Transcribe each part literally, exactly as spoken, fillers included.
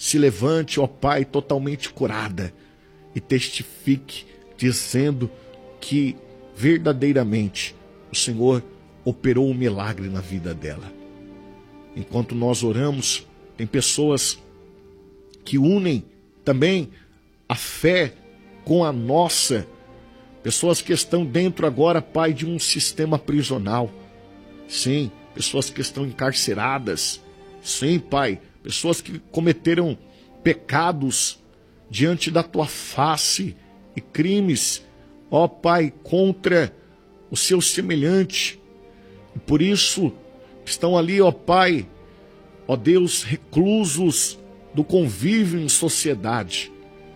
se levante, ó Pai, totalmente curada e testifique, dizendo que verdadeiramente o Senhor operou um milagre na vida dela. Enquanto nós oramos, tem pessoas que unem também a fé com a nossa, pessoas que estão dentro agora, Pai, de um sistema prisional. Sim, pessoas que estão encarceradas. Sim, Pai, pessoas que cometeram pecados diante da Tua face e crimes, ó Pai, contra o seu semelhante. E por isso estão ali, ó Pai, ó Deus, reclusos do convívio em sociedade.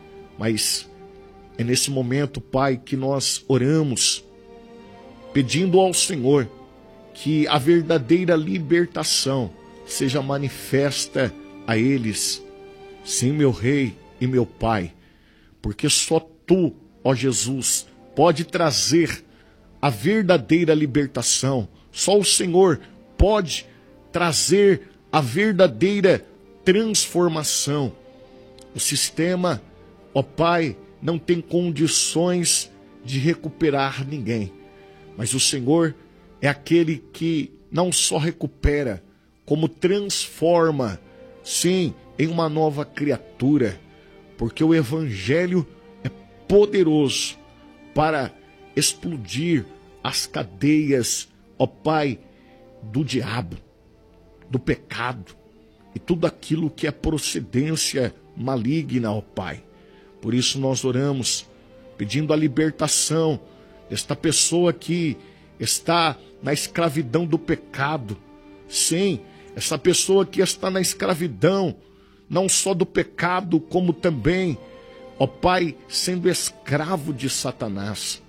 Mas é nesse momento, Pai, que nós oramos, pedindo ao Senhor que a verdadeira libertação seja manifesta a eles. Sim, meu Rei e meu Pai, porque só Tu, ó Jesus, pode trazer a verdadeira libertação. Só o Senhor pode trazer a verdadeira transformação. O sistema, ó Pai, não tem condições de recuperar ninguém, mas o Senhor é aquele que não só recupera, como transforma, sim, em uma nova criatura, porque o Evangelho é poderoso para explodir as cadeias, ó Pai, do diabo, do pecado e tudo aquilo que é procedência maligna, ó Pai. Por isso nós oramos, pedindo a libertação desta pessoa que está na escravidão do pecado. Sim, essa pessoa que está na escravidão, não só do pecado, como também, ó Pai, sendo escravo de Satanás.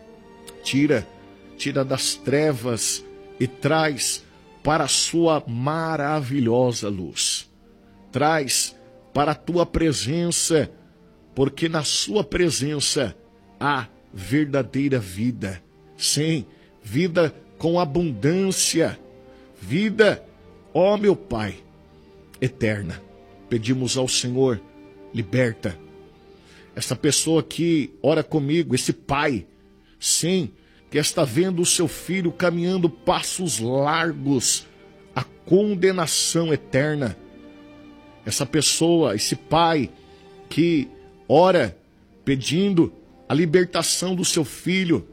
Tira, tira das trevas e traz para a sua maravilhosa luz. Traz para a tua presença, porque na sua presença há verdadeira vida. Sim, vida com abundância, vida, ó meu Pai, eterna. Pedimos ao Senhor, liberta essa pessoa que ora comigo, esse pai, sim, que está vendo o seu filho caminhando passos largos à condenação eterna. Essa pessoa, esse pai que ora pedindo a libertação do seu filho,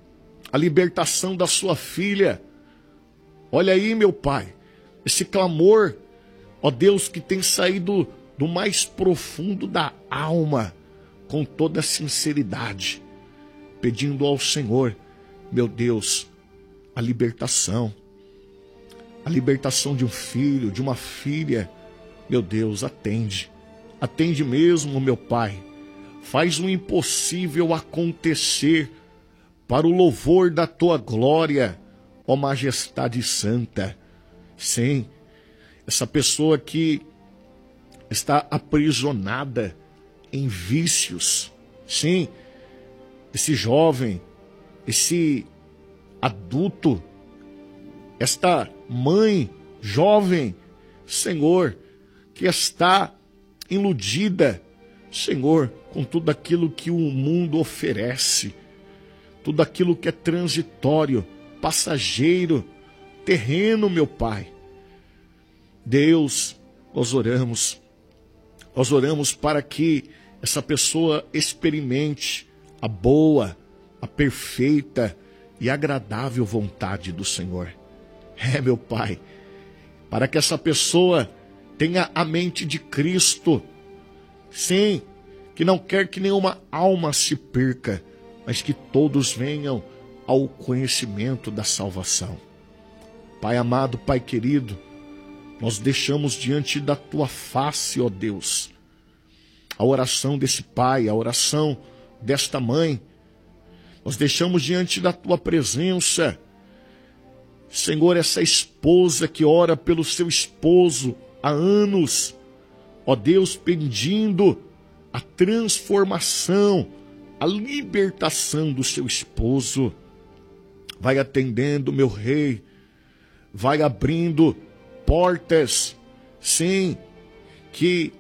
a libertação da sua filha. Olha aí, meu Pai, esse clamor, ó Deus, que tem saído do mais profundo da alma, com toda sinceridade, pedindo ao Senhor, meu Deus, a libertação, a libertação de um filho, de uma filha. Meu Deus, atende, atende mesmo, meu Pai, faz o impossível acontecer para o louvor da Tua glória, ó Majestade Santa. Sim, essa pessoa que está aprisionada em vícios, sim, esse jovem, esse adulto, esta mãe jovem, Senhor, que está iludida, Senhor, com tudo aquilo que o mundo oferece, tudo aquilo que é transitório, passageiro, terreno, meu Pai. Deus, nós oramos, nós oramos para que essa pessoa experimente a boa, a perfeita e agradável vontade do Senhor. É, meu Pai, para que essa pessoa tenha a mente de Cristo, sim, que não quer que nenhuma alma se perca, mas que todos venham ao conhecimento da salvação. Pai amado, Pai querido, nós deixamos diante da Tua face, ó Deus, a oração desse pai, a oração desta mãe. Nós deixamos diante da Tua presença, Senhor, essa esposa que ora pelo seu esposo há anos, ó Deus, pedindo a transformação, a libertação do seu esposo. Vai atendendo, meu Rei, vai abrindo portas, sim, que